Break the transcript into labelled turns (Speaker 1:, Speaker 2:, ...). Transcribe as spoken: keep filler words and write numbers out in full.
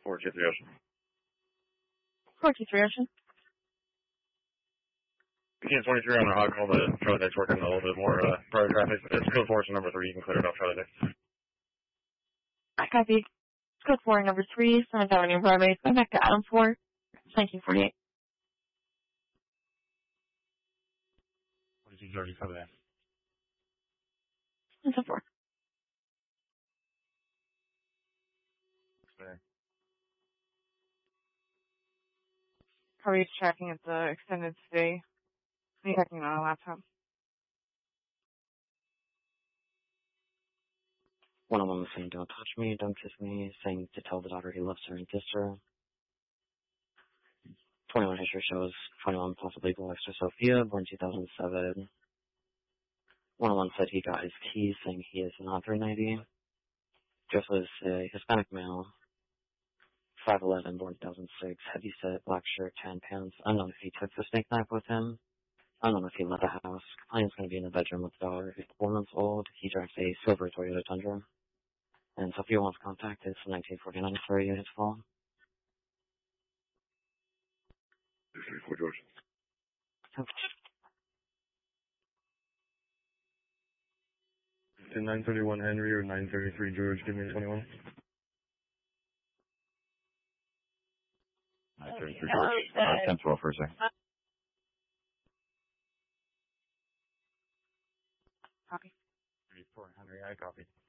Speaker 1: four two three Ocean.
Speaker 2: four two three Ocean.
Speaker 1: Again, twenty-three on our hot call, but Charlie Dick's working a little bit more uh, prior traffic. It's code four, so number three. You can clear it up, Charlie Dick.
Speaker 2: I copy. Code four, number three, seventh Avenue Broadway. Going back to Adam four, nineteen forty-eight.
Speaker 1: forty-two Georgie, cover that.
Speaker 2: It's a four.
Speaker 1: Okay.
Speaker 2: Coverage tracking at the extended stay. Checking on a laptop.
Speaker 3: One on one was saying, don't touch me, don't kiss me, saying to tell the daughter he loves her and kissed her. twenty-one history shows twenty-one possibly belongs to Sophia, born two thousand seven. one oh one said he got his keys, saying he is not three ninety. Jeff was a Hispanic male, five eleven, born two thousand six, heavy set, black shirt, tan pants. Unknown if he took the snake knife with him. Unknown if he left the house. Complainant's going to be in the bedroom with the daughter. He's four months old. He drives a silver Toyota Tundra. And Sophia wants contact. It's nineteen forty-nine for a unit full.
Speaker 1: two three four George. nine thirty-one Henry or nine thirty-three George, give me twenty-one. nine thirty-three George. Uh, ten twelve for a second.
Speaker 2: Copy.
Speaker 1: thirty-four Henry, I copy.